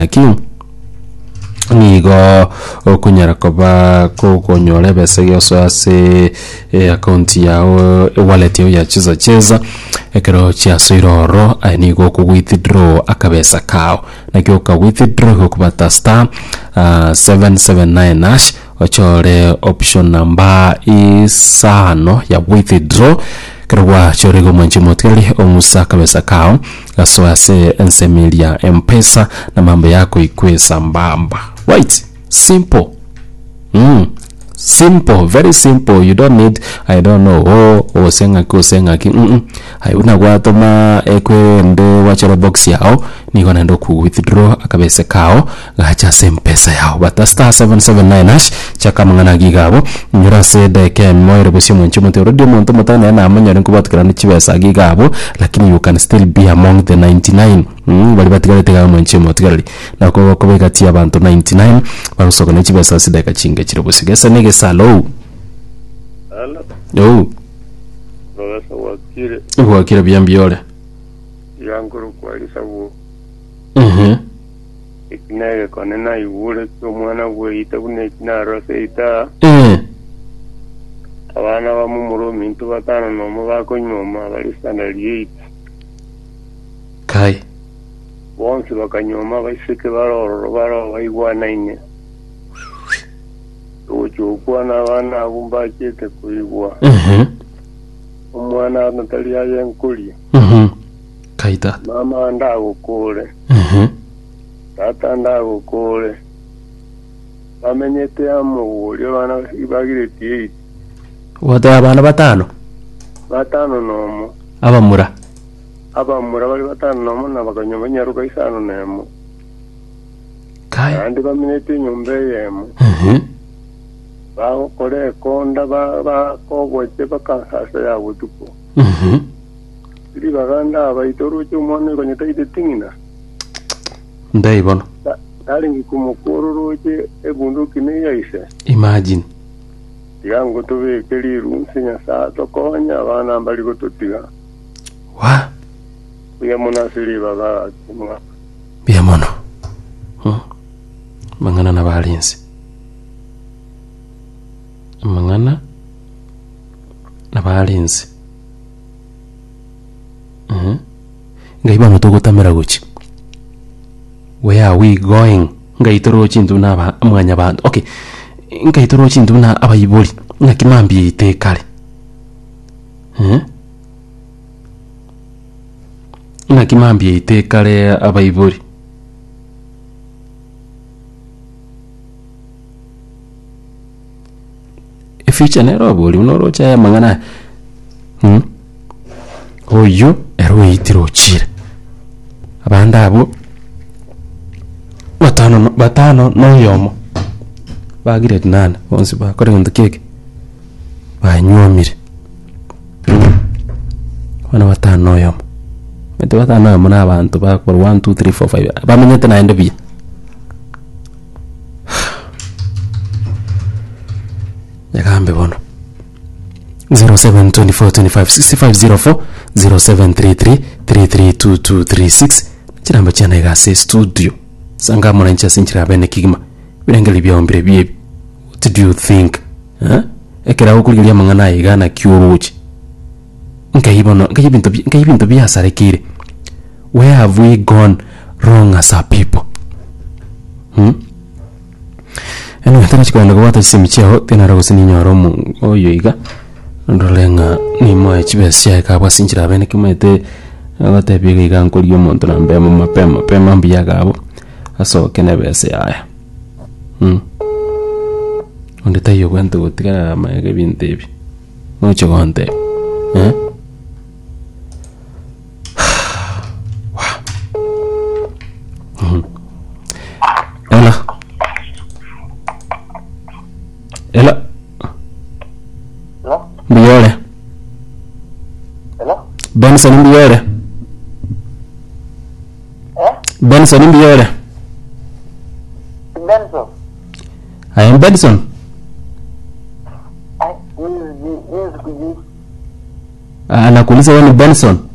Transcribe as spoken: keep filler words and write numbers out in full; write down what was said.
Lakini nigo okunyara koba ko konyole bese yoso ase account yao wallet yao ya cheza cheza ekero chia soiroro nigo ku withdraw akabesa kao nakyo ka withdraw ko bata star uh, seven seven nine hash ochore option number isano ya withdraw kerwa chore go manchi moteli omusa kabesa kao aso ase ensemilia mpesa na mambo yako ikwe sambamba. Right, simple. Mm. Simple, very simple. You don't need, I don't know, oh, oh, senga ko senga ki. Mm -mm. Hai una gwato ma ekwe nde wachara box yao, niko nendo ku withdraw akabese kao, gacha sempesa yao. Bata star seven seven nine hash, chaka mangana gigabo, nyura se deke moire busi mwenchu mte radio monto motane na amanya nko batukana chibesa gigabo, lakini you can still be among the ninety-nine. Mm, bali batigale tega mwenchu motigali. Na ko ko begati abantu ninety-nine, barusoko ne chibesa sideka chinge chiro busigesa nege salo. Hello. Yo. Professor Wakire. Wakire byambiole. Yankuru kwali sabu. Mhm. Ikinege konena iwure ko mwana we itabune kinaro seita. Eh. Abana bamumuro mintu batano no mubako nyoma bali standard eight. Kai. Bonse bakanyoma basike baroro baro bayigwa nine. Uchukuwa na wana abumba chete kuigwa. Mhm. Umwana Natalia yenkuli. Mhm. Kaita. Mama ndago kule. Mhm. Tata ndago kule. Bamenyete amu uli bana ibagire eight. Wata abana batano. Batano nomo. Abamura. Abamura bali batano nomo na bakanyoma nyaruka isano nemo. Kai. Andi bamenyete nyumbe yemo. Mhm. Bao kore konda ba ba ko goche bakasasa ya butuko. Mhm. Ili baganda baitoru chumone kwenye taite tingina. Ndai bono. Dali ngikumukuru roje ebunduki ne yaise. Imagine. Yango tobe keliru sinya sa tokonya abana mbali gototiga. Wa. Uya monasiri baba kumwa. Bia mono. Hmm. Mangana na balinzi. Mangana na balinzi. Mhm. Ngaiba mutogo tamera guchi. Where are we going? Ngaitoro chintu na ba mwanya bantu. Okay. Ngaitoro chintu na abayiboli. Ngakimambi ite kale. Mhm. Ngakimambi ite kale abayiboli. Ificha nero boli unoro cha mangana. Hmm. Oyo ero itiro chira. Abanda abo batano batano no yomo. Bagire nana onse ba kore ndo keke. Ba nyomire. Wana batano no yomo. Mete batano yomo na abantu ba kwa one two three four five. Ba menyete na ende bi. Yakambe bono. zero seven two four two five six five zero four zero seven three three three three two two three six. Chiramba chana igase studio. Sanga mwana ncha sinchira bene kigima. Birengeli bya ombire biebi. What do you think? Huh? Ekera okulilia mangana igana kyuruchi. Nkaibono, nkayibinto nkayibinto bya sarekire. Where have we gone wrong as a people? Hmm? Eno tena chikondo kwa wata simichia tena ragosini nyoro mu oyo iga. Ndolenga ni moe chibesia ikabwa sinchira bene kimete abatebiga igankoliyo muntu na mbema mapema pema mbiya gabo asoke nebese aya. Hmm. Onde tayo kwento gutigara maege bintebi. Mucho konte. Eh? Mhm. Ela. Ela. Hello? Biore. Hello? Benson Biore. Eh? Benson Biore. Benson. I am Benson. I, this is, this is, Anakuuliza wewe ni Benson.